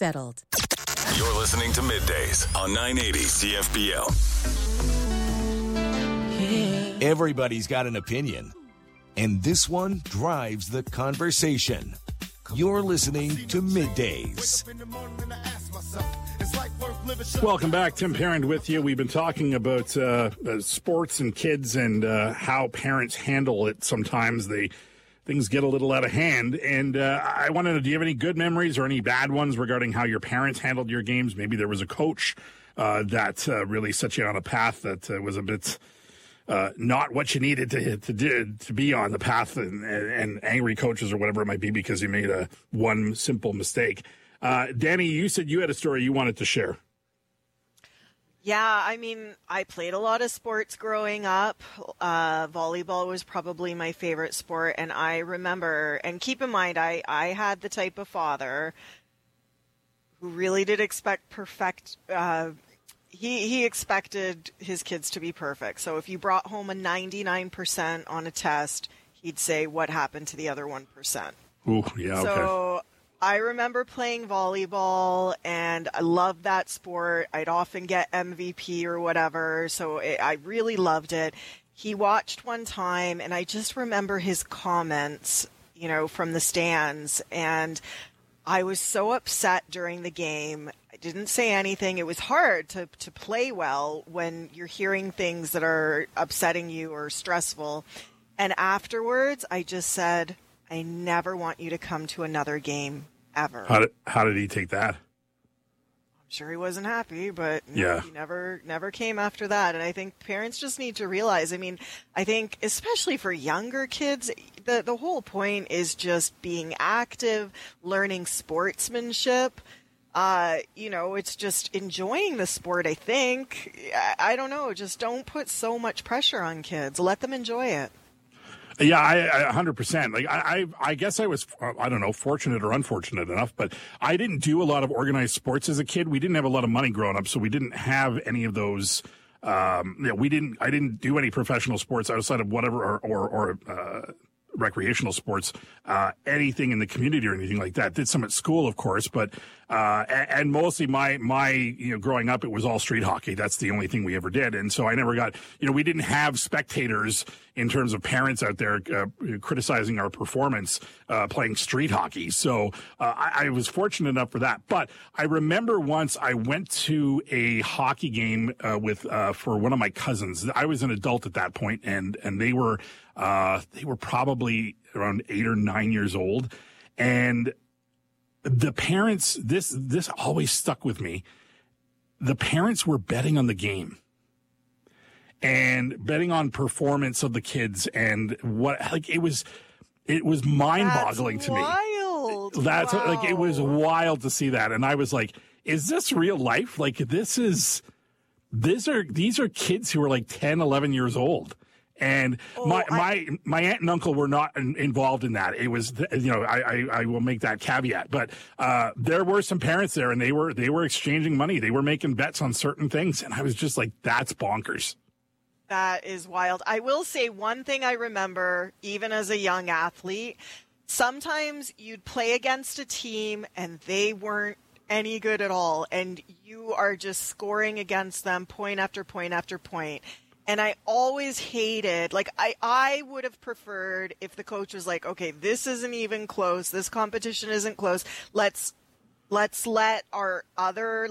settled. You're listening to Middays on 980 CFPL. Everybody's got an opinion, and this one drives the conversation. You're listening to Middays. Welcome back. Tim Parent with you. We've been talking about sports and kids and how parents handle it. Sometimes things get a little out of hand. And I want to know, do you have any good memories or any bad ones regarding how your parents handled your games? Maybe there was a coach that really set you on a path that was a bit not what you needed to be on the path, and angry coaches or whatever it might be because you made one simple mistake. Danny, you said you had a story you wanted to share. Yeah, I mean, I played a lot of sports growing up. Volleyball was probably my favorite sport, and I remember, and keep in mind, I had the type of father who really did expect perfect. He expected his kids to be perfect. So if you brought home a 99% on a test, he'd say, "What happened to the other 1%?" Ooh, yeah, okay. So I remember playing volleyball, and I loved that sport. I'd often get MVP or whatever, so I really loved it. He watched one time, and I just remember his comments, from the stands, and I was so upset during the game. I didn't say anything. It was hard to play well when you're hearing things that are upsetting you or stressful. And afterwards, I just said, "I never want you to come to another game ever." How did he take that? I'm sure he wasn't happy, but yeah. He never came after that. And I think parents just need to realize, I think especially for younger kids, the whole point is just being active, learning sportsmanship. It's just enjoying the sport, I think. I don't know. Just don't put so much pressure on kids. Let them enjoy it. Yeah, I 100%. Like I guess I was, I don't know, fortunate or unfortunate enough, but I didn't do a lot of organized sports as a kid. We didn't have a lot of money growing up, so we didn't have any of those. I didn't do any professional sports outside of whatever or recreational sports, anything in the community or anything like that. Did some at school, of course, but and mostly my growing up, it was all street hockey. That's the only thing we ever did, and so I never got, we didn't have spectators in terms of parents out there criticizing our performance playing street hockey. So I was fortunate enough for that. But I remember once I went to a hockey game for one of my cousins. I was an adult at that point, and they were probably around 8 or 9 years old, and the parents, this always stuck with me. The parents were betting on the game and betting on performance of the kids, and it was mind-boggling to me. That's wow. It was wild to see that, and I was like, is this real life? Like these are kids who are like 10, 11 years old. And my aunt and uncle were not involved in that. It was, I will make that caveat, but there were some parents there, and they were exchanging money. They were making bets on certain things, and I was just like, that's bonkers. That is wild. I will say one thing I remember, even as a young athlete, sometimes you'd play against a team and they weren't any good at all, and you are just scoring against them point after point after point. And I always hated, I would have preferred if the coach was like, okay, this isn't even close. This competition isn't close. Let's let our other,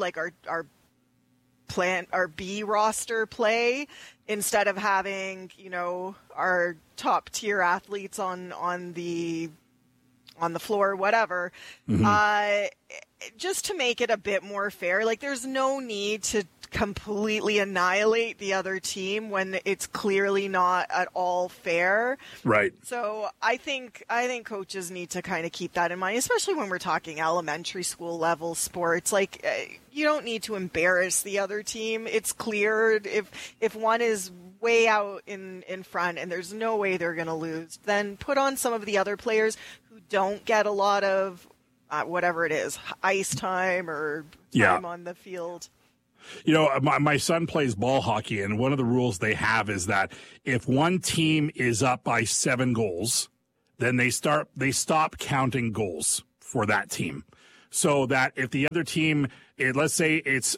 our B roster play instead of having, our top tier athletes on the floor, whatever. Mm-hmm. Just to make it a bit more fair. There's no need to completely annihilate the other team when it's clearly not at all fair. Right. So I think coaches need to kind of keep that in mind, especially when we're talking elementary school level sports. You don't need to embarrass the other team. It's clear if one is way out in front and there's no way they're going to lose, then put on some of the other players who don't get a lot of whatever it is, ice time or time on the field. My son plays ball hockey, and one of the rules they have is that if one team is up by 7 goals, then they stop counting goals for that team. so that if the other team, let's say it's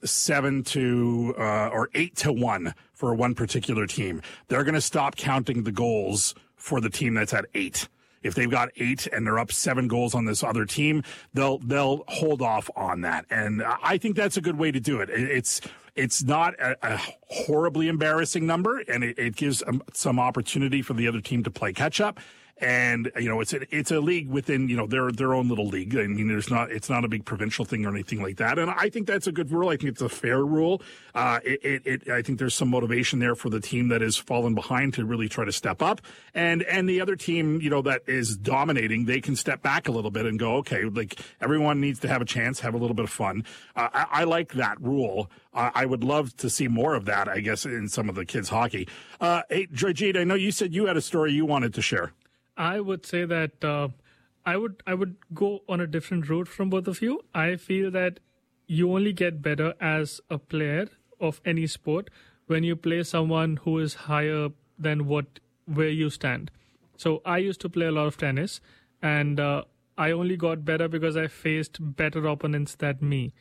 7-1 or 8-1 for one particular team, they're going to stop counting the goals for the team that's at 8. If they've got 8 and they're up 7 goals on this other team, they'll hold off on that. And I think that's a good way to do it. It's not a horribly embarrassing number, and it gives some opportunity for the other team to play catch up. And, it's a league within, their own little league. I mean, it's not a big provincial thing or anything like that. And I think that's a good rule. I think it's a fair rule. I think there's some motivation there for the team that has fallen behind to really try to step up. And the other team, that is dominating, they can step back a little bit and go, okay, like everyone needs to have a chance, have a little bit of fun. I like that rule. I would love to see more of that, I guess, in some of the kids' hockey. Hey, Georgette, I know you said you had a story you wanted to share. I would say that I would go on a different route from both of you. I feel that you only get better as a player of any sport when you play someone who is higher than where you stand. So I used to play a lot of tennis, and I only got better because I faced better opponents than me.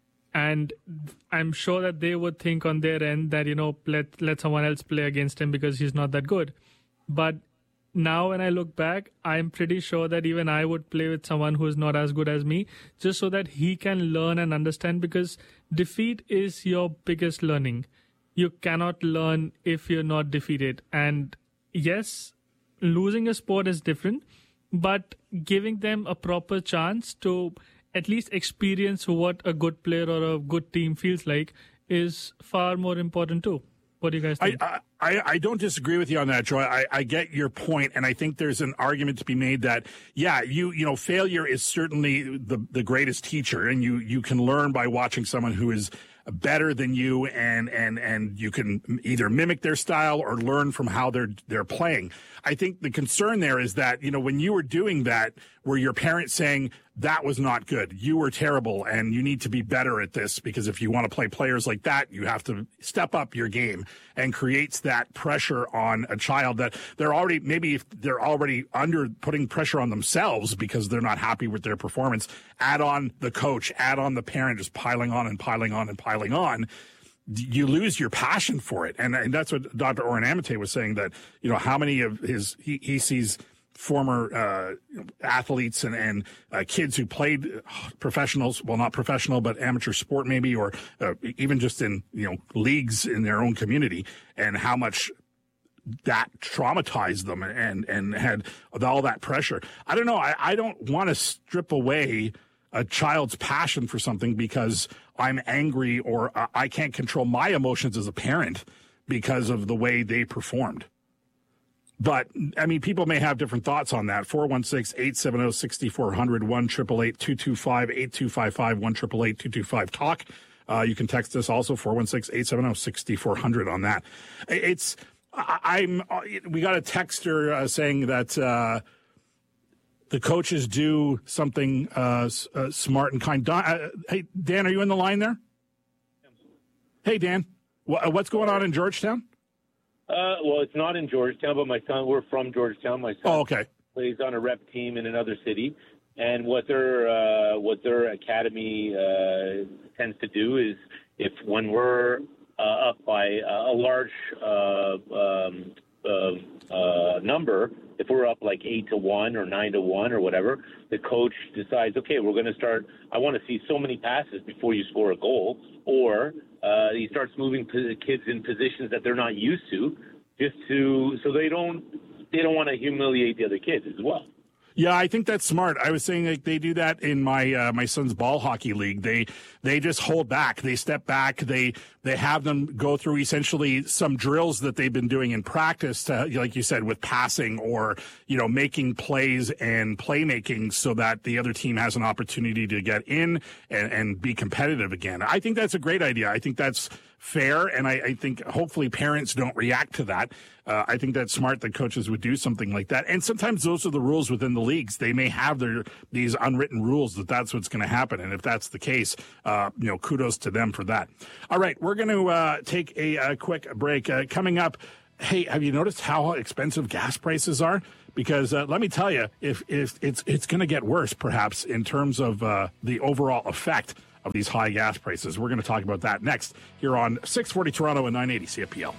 And I'm sure that they would think on their end that, let someone else play against him because he's not that good. But now when I look back, I'm pretty sure that even I would play with someone who is not as good as me, just so that he can learn and understand, because defeat is your biggest learning. You cannot learn if you're not defeated. And yes, losing a sport is different, but giving them a proper chance to at least experience what a good player or a good team feels like is far more important too. What do you guys think? I don't disagree with you on that, Joy. I get your point, and I think there's an argument to be made that, yeah, failure is certainly the greatest teacher, and you can learn by watching someone who is better than you, and you can either mimic their style or learn from how they're playing. I think the concern there is that, when you were doing that, were your parents saying that was not good, you were terrible, and you need to be better at this, because if you want to play players like that, you have to step up your game, and creates that pressure on a child that they're already, maybe if they're already under putting pressure on themselves because they're not happy with their performance, add on the coach, add on the parent, just piling on and piling on and piling on. You lose your passion for it. And that's what Dr. Oren Amate was saying, that, how many of he sees former athletes and kids who played professionals, well, not professional, but amateur sport maybe, or even just in, leagues in their own community, and how much that traumatized them and had all that pressure. I don't know. I don't want to strip away a child's passion for something because I'm angry or I can't control my emotions as a parent because of the way they performed. But, I mean, people may have different thoughts on that. 416-870-6400, 1-888-225-8255, 1-888-225-TALK. You can text us also, 416-870-6400 on that. We got a texter saying that the coaches do something smart and kind. Hey, Dan, are you in the line there? Hey, Dan, what's going on in Georgetown? Well, it's not in Georgetown, but we're from Georgetown. My son plays on a rep team in another city. And what their academy tends to do is, when we're up by a large number, if we're up like 8-1 or 9-1 or whatever, the coach decides, okay, we're going to start. I want to see so many passes before you score a goal, or he starts moving kids in positions that they're not used to, so they don't want to humiliate the other kids as well. Yeah, I think that's smart. I was saying, like, they do that in my son's ball hockey league. They just hold back. They step back. They have them go through essentially some drills that they've been doing in practice to, like you said, with passing or, making plays and playmaking so that the other team has an opportunity to get in and be competitive again. I think that's a great idea. I think that's fair, and I think hopefully parents don't react to that. I think that's smart that coaches would do something like that. And sometimes those are the rules within the leagues. They may have these unwritten rules that's what's going to happen. And if that's the case, kudos to them for that. All right, we're going to take a quick break. Coming up, hey, have you noticed how expensive gas prices are? because let me tell you, if it's going to get worse, perhaps, in terms of the overall effect of these high gas prices. We're going to talk about that next here on 640 Toronto and 980 CFPL.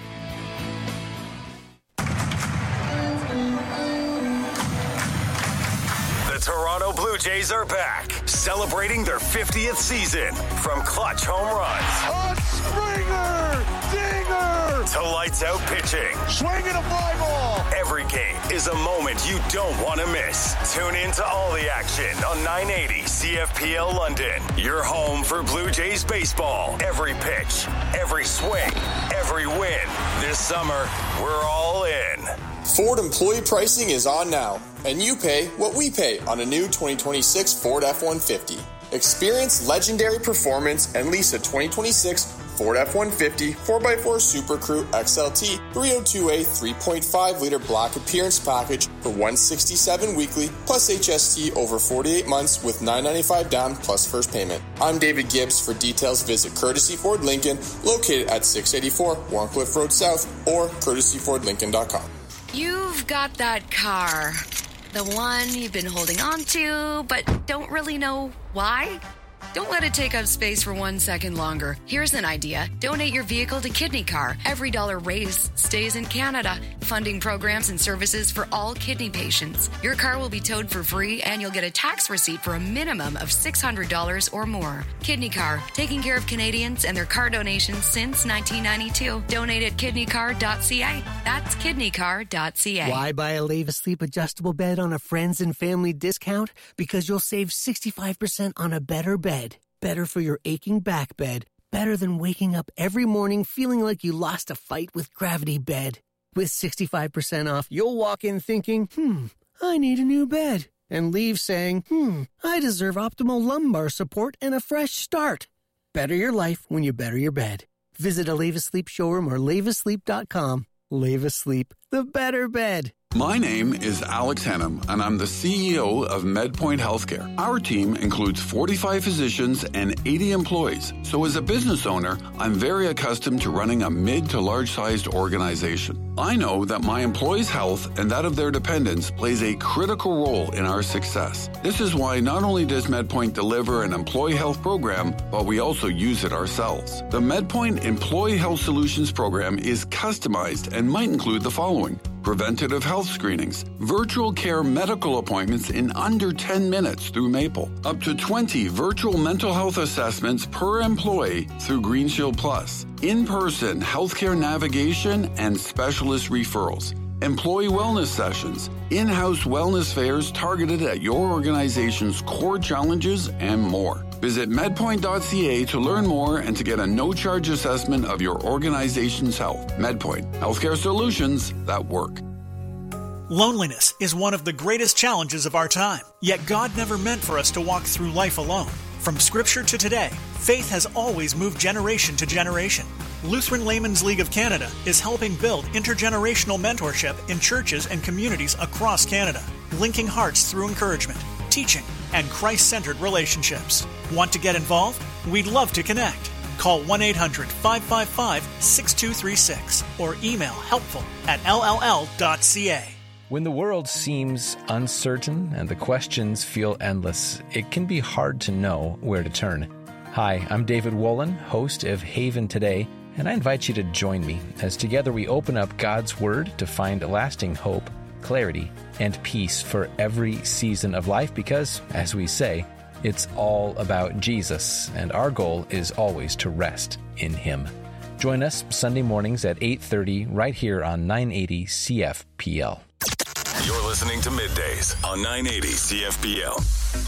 The Toronto Blue Jays are back, celebrating their 50th season. From clutch home runs, a Springer, dinger, to lights out pitching. Swinging a fly ball. Every game is a moment you don't want to miss. Tune in to all the action on 980 CFPL London. Your home for Blue Jays baseball. Every pitch, every swing, every win. This summer, we're all in. Ford employee pricing is on now, and you pay what we pay on a new 2026 Ford F-150. Experience legendary performance and lease a 2026 Ford F-150 4x4 Super Crew XLT 302A 3.5-liter black appearance package for $167 weekly plus HST over 48 months with $995 down plus first payment. I'm David Gibbs. For details, visit Courtesy Ford Lincoln, located at 684 Warncliffe Road South, or courtesyfordlincoln.com. You've got that car. The one you've been holding on to, but don't really know why? Don't let it take up space for 1 second longer. Here's an idea. Donate your vehicle to Kidney Car. Every dollar raised stays in Canada, funding programs and services for all kidney patients. Your car will be towed for free, and you'll get a tax receipt for a minimum of $600 or more. Kidney Car, taking care of Canadians and their car donations since 1992. Donate at kidneycar.ca. That's kidneycar.ca. Why buy a Leva Sleep adjustable bed on a friends and family discount? Because you'll save 65% on a better bed. Better for your aching back bed. Better than waking up every morning feeling like you lost a fight with Gravity Bed. With 65% off, you'll walk in thinking, I need a new bed. And leave saying, I deserve optimal lumbar support and a fresh start. Better your life when you better your bed. Visit a Leva Sleep showroom or levasleep.com. Leva Sleep, the better bed. My name is Alex Hannum, and I'm the CEO of MedPoint Healthcare. Our team includes 45 physicians and 80 employees. So as a business owner, I'm very accustomed to running a mid to large-sized organization. I know that my employees' health and that of their dependents plays a critical role in our success. This is why not only does MedPoint deliver an employee health program, but we also use it ourselves. The MedPoint Employee Health Solutions program is customized and might include the following: preventative health screenings, virtual care medical appointments in under 10 minutes through Maple, up to 20 virtual mental health assessments per employee through GreenShield Plus, in-person healthcare navigation and specialist referrals, employee wellness sessions, in-house wellness fairs targeted at your organization's core challenges, and more. Visit medpoint.ca to learn more and to get a no-charge assessment of your organization's health. MedPoint, healthcare solutions that work. Loneliness is one of the greatest challenges of our time. Yet God never meant for us to walk through life alone. From Scripture to today, faith has always moved generation to generation. Lutheran Laymen's League of Canada is helping build intergenerational mentorship in churches and communities across Canada, linking hearts through encouragement, teaching, and Christ-centered relationships. Want to get involved? We'd love to connect. Call 1-800-555-6236 or email helpful@lll.ca. When the world seems uncertain and the questions feel endless, it can be hard to know where to turn. Hi, I'm David Wolin, host of Haven Today, and I invite you to join me as together we open up God's Word to find lasting hope, clarity, and peace for every season of life because, as we say, it's all about Jesus, and our goal is always to rest in Him. Join us Sunday mornings at 8:30 right here on 980 CFPL. You're listening to Middays on 980 CFPL.